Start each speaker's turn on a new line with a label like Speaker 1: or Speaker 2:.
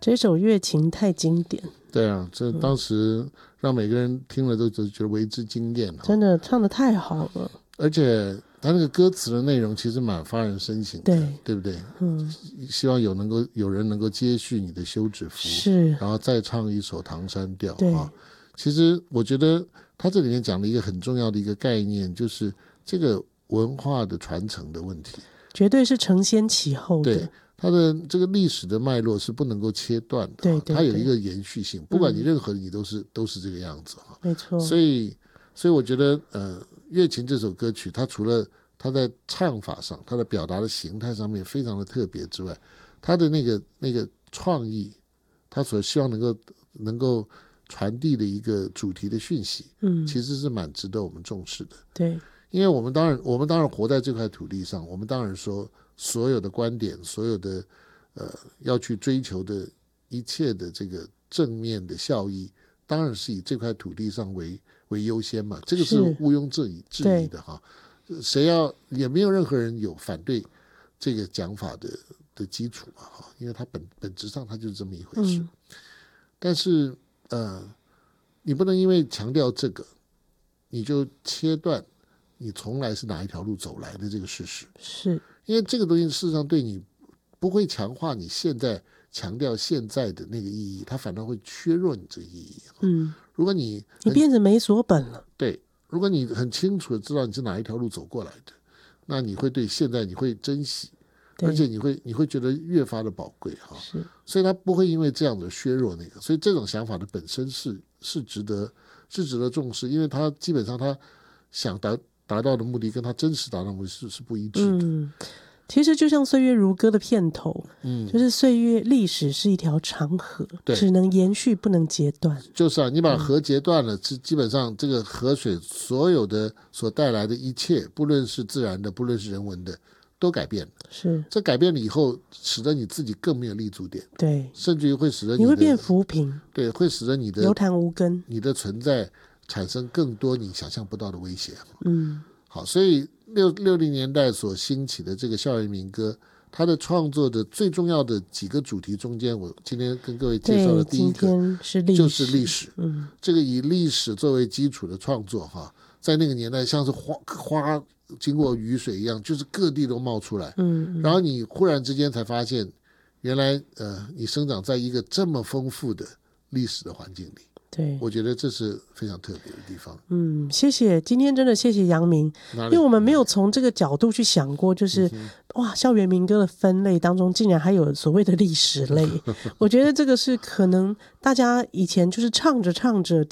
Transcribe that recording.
Speaker 1: 这首乐情太经典。
Speaker 2: 对啊，这当时让每个人听了都觉得为之惊艳，
Speaker 1: 真的唱得太好了。
Speaker 2: 而且他那个歌词的内容其实蛮发人深省的，对不对？希望有人能够接续你的休止符，
Speaker 1: 是，
Speaker 2: 然后再唱一首唐山调。
Speaker 1: 对，
Speaker 2: 其实我觉得他这里面讲了一个很重要的一个概念，就是这个文化的传承的问题，
Speaker 1: 绝对是承先启后的。
Speaker 2: 对，它的这个历史的脉络是不能够切断的，
Speaker 1: 对，
Speaker 2: 它有一个延续性，不管你任何你都是这个样子，
Speaker 1: 没错。
Speaker 2: 所以我觉得乐琴这首歌曲，它除了它在唱法上，它的表达的形态上面非常的特别之外，它的那个创意，它所希望能够传递的一个主题的讯息，其实是蛮值得我们重视的。
Speaker 1: 对，
Speaker 2: 因为我们当然活在这块土地上，我们当然说所有的观点，所有的要去追求的一切的这个正面的效益，当然是以这块土地上为优先嘛，这个是毋庸置疑的哈。也没有任何人有反对这个讲法的基础嘛哈，因为它本质上它就是这么一回事。但是你不能因为强调这个，你就切断你从来是哪一条路走来的这个事实，
Speaker 1: 是
Speaker 2: 因为这个东西事实上对你不会强化你现在强调现在的那个意义，它反而会削弱你这个意义。如果你
Speaker 1: 变成没所本了，
Speaker 2: 对，如果你很清楚的知道你是哪一条路走过来的，那你会对现在你会珍惜，而且你会觉得越发的宝贵哈。所以它不会因为这样的削弱那个，所以这种想法的本身是值得重视，因为它基本上它想达到的目的跟它真实达到的目的是不一致的。
Speaker 1: 其实就像《岁月如歌》的片头，就是岁月历史是一条长河，只能延续不能截断。
Speaker 2: 就是啊，你把河截断了，基本上这个河水所有的所带来的一切，不论是自然的，不论是人文的，都改变了。
Speaker 1: 是，
Speaker 2: 这改变了以后，使得你自己更没有立足点，
Speaker 1: 对，
Speaker 2: 甚至于会使得
Speaker 1: 你会变浮萍，
Speaker 2: 对，会使得你的
Speaker 1: 游谈无根，
Speaker 2: 你的存在产生更多你想象不到的威胁。好，所以60年代所兴起的这个校园民歌，它的创作的最重要的几个主题中间，我今天跟各位介绍的第一个就是历史。这个以历史作为基础的创作哈，在那个年代像是花经过雨水一样，就是各地都冒出来。然后你忽然之间才发现，原来你生长在一个这么丰富的历史的环境里。
Speaker 1: 对，
Speaker 2: 我觉得这是非常特别的地方。
Speaker 1: 谢谢，今天真的谢谢阳明，因为我们没有从这个角度去想过，就是哇，校园民歌的分类当中竟然还有所谓的历史类。我觉得这个是可能大家以前就是唱着唱着